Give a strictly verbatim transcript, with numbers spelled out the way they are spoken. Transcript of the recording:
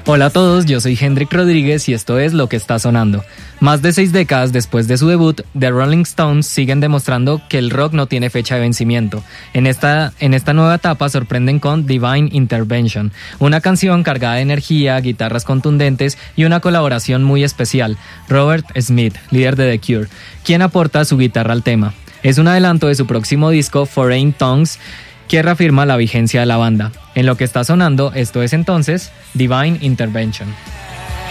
Hola a todos, yo soy Hendrik Rodríguez y esto es Lo que está sonando. Más de seis décadas después de su debut, The Rolling Stones siguen demostrando que el rock no tiene fecha de vencimiento. En esta, en esta nueva etapa sorprenden con Divine Intervention, una canción cargada de energía, guitarras contundentes y una colaboración muy especial, Robert Smith, líder de The Cure, quien aporta su guitarra al tema. Es un adelanto de su próximo disco, Foreign Tongues, que reafirma la vigencia de la banda. En Lo que está sonando, esto es entonces Divine Intervention.